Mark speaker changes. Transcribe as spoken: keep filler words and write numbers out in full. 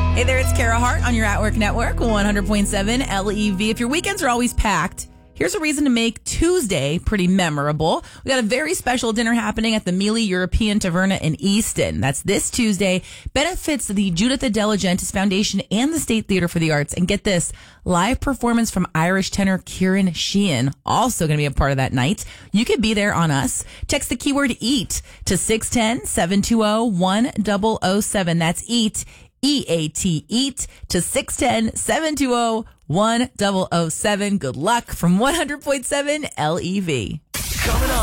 Speaker 1: Hey there, it's Kara Hart on your At Work Network, one hundred point seven L E V. If your weekends are always packed, here's a reason to make Tuesday pretty memorable. We got a very special dinner happening at the Mealy European Taverna in Easton. That's this Tuesday. Benefits the Judith De Laurentiis Foundation and the State Theater for the Arts. And get this, live performance from Irish tenor Kieran Sheehan, also going to be a part of that night. You could be there on us. Text the keyword EAT to six one zero, seven two zero, one zero zero seven. That's EAT. E A T, EAT to six one zero, seven two zero, one zero zero seven. Good luck from one hundred point seven L E V.
Speaker 2: Coming up.